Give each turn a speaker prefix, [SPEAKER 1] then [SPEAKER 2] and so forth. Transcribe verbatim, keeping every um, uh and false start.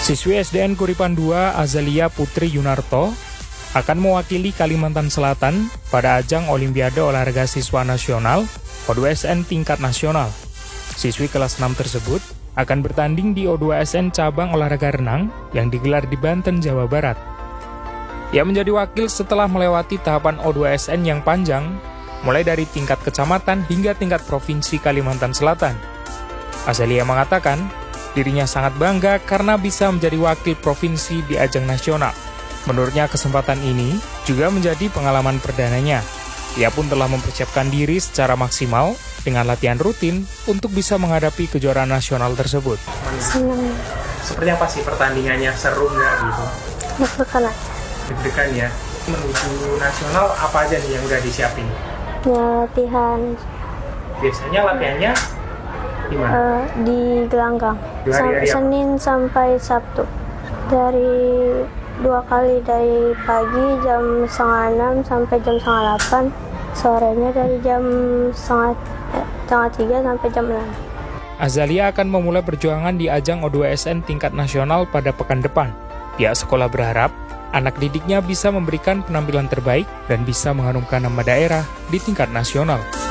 [SPEAKER 1] Siswi S D N Kuripan dua Azalia Putri Yunarto akan mewakili Kalimantan Selatan pada ajang Olimpiade Olahraga Siswa Nasional O dua S N tingkat nasional. Siswi kelas enam tersebut akan bertanding di O dua S N cabang olahraga renang yang digelar di Banten, Jawa Barat. Ia menjadi wakil setelah melewati tahapan O dua S N yang panjang, mulai dari tingkat kecamatan hingga tingkat provinsi Kalimantan Selatan. Azalia mengatakan, dirinya sangat bangga karena bisa menjadi wakil provinsi di ajang nasional. Menurutnya kesempatan ini juga menjadi pengalaman perdananya. Ia pun telah mempersiapkan diri secara maksimal dengan latihan rutin untuk bisa menghadapi kejuaraan nasional tersebut.
[SPEAKER 2] Senang.
[SPEAKER 1] Seperti apa sih pertandingannya? Seru nggak gitu?
[SPEAKER 2] Deg-degan aja.
[SPEAKER 1] Deg-degan ya? Menuju nasional apa aja nih yang udah disiapin?
[SPEAKER 2] Ya, latihan
[SPEAKER 1] Biasanya latihannya di mana?
[SPEAKER 2] uh, di Gelanggang.
[SPEAKER 1] Di hari-hari apa?
[SPEAKER 2] Senin sampai Sabtu. Dari dua kali, dari pagi jam setengah enam sampai jam setengah delapan. Sorenya dari jam setengah, eh, setengah tiga sampai jam enam.
[SPEAKER 1] Azalia akan memulai perjuangan di ajang O dua S N tingkat nasional pada pekan depan. Pihak sekolah berharap anak didiknya bisa memberikan penampilan terbaik dan bisa mengharumkan nama daerah di tingkat nasional.